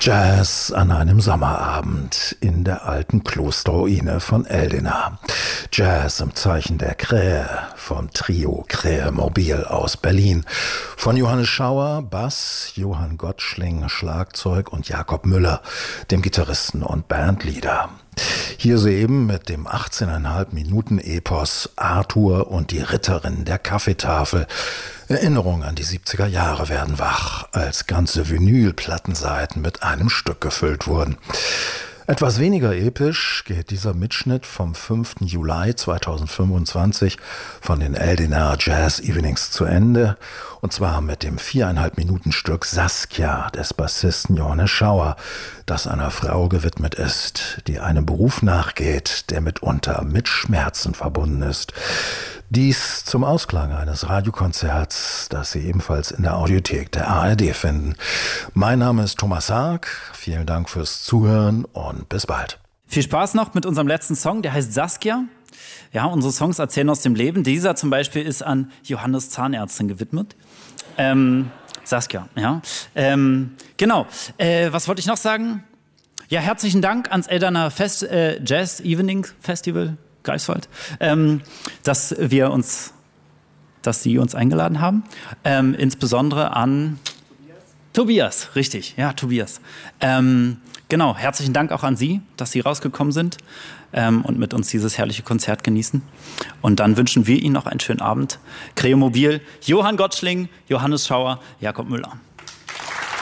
Jazz an einem Sommerabend in der alten Klosterruine von Eldena. Jazz im Zeichen der Krähe vom Trio Krähe Mobil aus Berlin. Von Johannes Schauer, Bass, Johann Gottschling, Schlagzeug und Jakob Müller, dem Gitarristen und Bandleader. Hier soeben mit dem 18,5 Minuten Epos Arthur und die Ritterin der Kaffeetafel. Erinnerungen an die 70er Jahre werden wach, als ganze Vinylplattenseiten mit einem Stück gefüllt wurden. Etwas weniger episch geht dieser Mitschnitt vom 5. Juli 2025 von den Eldena Jazz Evenings zu Ende, und zwar mit dem 4,5 Minuten Stück Saskia des Bassisten Johannes Schauer, das einer Frau gewidmet ist, die einem Beruf nachgeht, der mitunter mit Schmerzen verbunden ist. Dies zum Ausklang eines Radiokonzerts, das Sie ebenfalls in der Audiothek der ARD finden. Mein Name ist Thomas Haag. Vielen Dank fürs Zuhören und bis bald. Viel Spaß noch mit unserem letzten Song, der heißt Saskia. Ja, unsere Songs erzählen aus dem Leben. Dieser zum Beispiel ist an Johannes Zahnärztin gewidmet. Saskia, ja. Genau. Was wollte ich noch sagen? Ja, herzlichen Dank ans Elderner Jazz Evening Festival Greifswald, dass Sie uns eingeladen haben. Insbesondere an Tobias, richtig, ja, Tobias. Genau, herzlichen Dank auch an Sie, dass Sie rausgekommen sind und mit uns dieses herrliche Konzert genießen. Und dann wünschen wir Ihnen noch einen schönen Abend. Krähe Mobil, Johann Gottschling, Johannes Schauer, Jakob Müller.